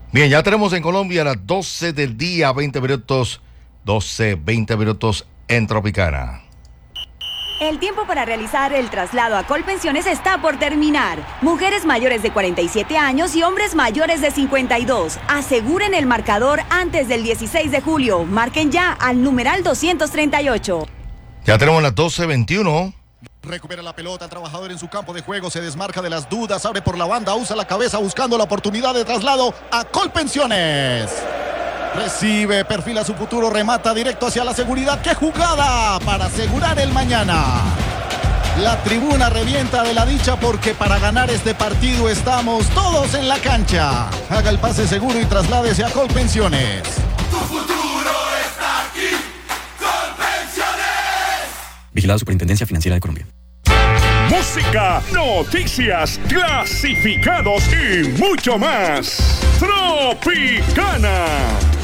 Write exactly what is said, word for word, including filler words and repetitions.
Bien, ya tenemos en Colombia las doce del día, veinte minutos, doce, veinte minutos en Tropicana. El tiempo para realizar el traslado a Colpensiones está por terminar. Mujeres mayores de cuarenta y siete años y hombres mayores de cincuenta y dos. Aseguren el marcador antes del dieciséis de julio. Marquen ya al numeral doscientos treinta y ocho. Ya tenemos las doce veintiuno. Recupera la pelota, el trabajador en su campo de juego, se desmarca de las dudas, abre por la banda, usa la cabeza buscando la oportunidad de traslado a Colpensiones. Recibe, perfila su futuro, remata directo hacia la seguridad. ¡Qué jugada para asegurar el mañana! La tribuna revienta de la dicha porque para ganar este partido estamos todos en la cancha. Haga el pase seguro y trasládese a Colpensiones. Tu futuro está aquí, Colpensiones. Vigilada Superintendencia Financiera de Colombia. Música, noticias, clasificados y mucho más. Tropicana.